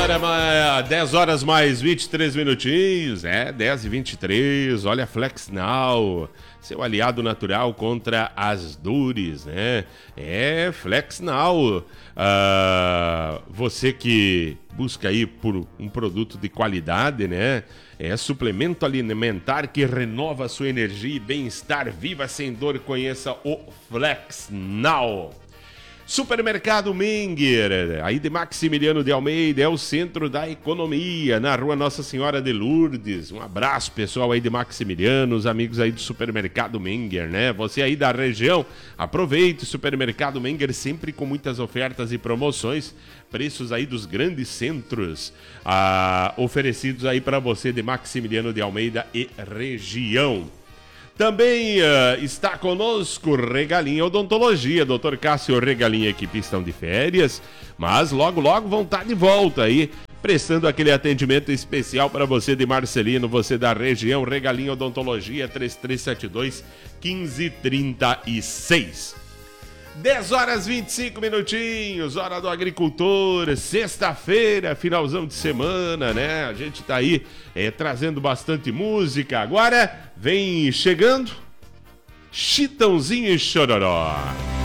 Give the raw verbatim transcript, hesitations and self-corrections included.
hora, mais, dez horas mais vinte e três minutinhos, é, dez e vinte e três, olha, Flex Now, seu aliado natural contra as dores, né? É, Flex Now, uh, você que busca aí por um produto de qualidade, né? É suplemento alimentar que renova a sua energia e bem-estar, viva sem dor, conheça o Flex Now. Supermercado Menger, aí de Maximiliano de Almeida, é o centro da economia, na rua Nossa Senhora de Lourdes. Um abraço, pessoal aí de Maximiliano, os amigos aí do Supermercado Menger, né? Você aí da região, aproveite o Supermercado Menger, sempre com muitas ofertas e promoções, preços aí dos grandes centros, ah, oferecidos aí para você de Maximiliano de Almeida e região. Também uh, está conosco Regalinha Odontologia, doutor Cássio Regalinha e equipe estão de férias, mas logo logo vão estar de volta aí, prestando aquele atendimento especial para você de Marcelino, você da região. Regalinha Odontologia, três três sete dois, um cinco três seis. dez horas e vinte e cinco minutinhos, hora do agricultor, sexta-feira, finalzão de semana, né? A gente tá aí é, trazendo bastante música. Agora vem chegando Chitãozinho e Chororó.